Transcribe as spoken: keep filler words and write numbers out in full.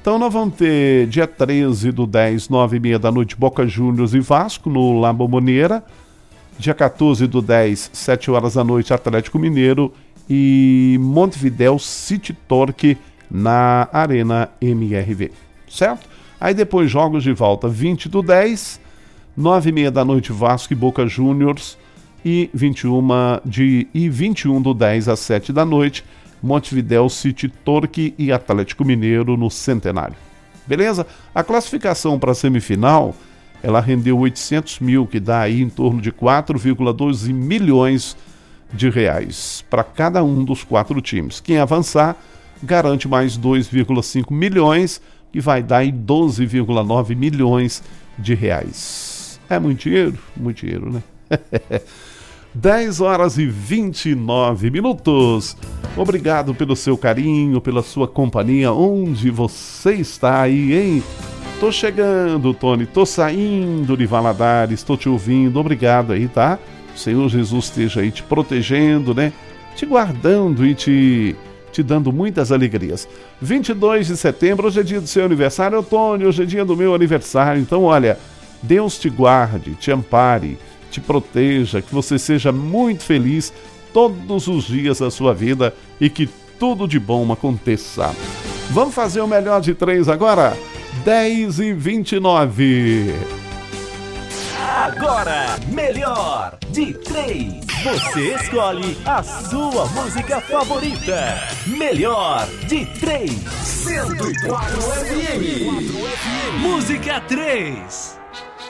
Então nós vamos ter dia treze do dez, nove e meia da noite, Boca Juniors e Vasco no La Bombonera. Dia quatorze do dez, sete horas da noite, Atlético Mineiro e Montevidéu City Torque na Arena M R V, certo? Aí depois jogos de volta, vinte do dez, nove e meia da noite, Vasco e Boca Juniors e vinte e um, de, e vinte e um do dez às sete da noite, Montevidéu City Torque e Atlético Mineiro no Centenário. Beleza? A classificação para a semifinal, ela rendeu oitocentos mil, que dá aí em torno de quatro vírgula doze milhões de reais para cada um dos quatro times. Quem avançar garante mais dois vírgula cinco milhões, que vai dar aí doze vírgula nove milhões de reais. É muito dinheiro? Muito dinheiro, né? dez horas e vinte e nove minutos. Obrigado pelo seu carinho, pela sua companhia. Onde você está aí, hein? Tô chegando, Tony, tô saindo de Valadares, tô te ouvindo, obrigado aí, tá? O Senhor Jesus esteja aí te protegendo, né? Te guardando e te, te dando muitas alegrias. vinte e dois de setembro, hoje é dia do seu aniversário, Tony, hoje é dia do meu aniversário. Então, olha, Deus te guarde, te ampare, te proteja, que você seja muito feliz todos os dias da sua vida e que tudo de bom aconteça. Vamos fazer o melhor de três agora? dez e vinte e nove. Agora, melhor de três. Você escolhe a sua música favorita. Melhor de três. cento e quatro F M. Música três.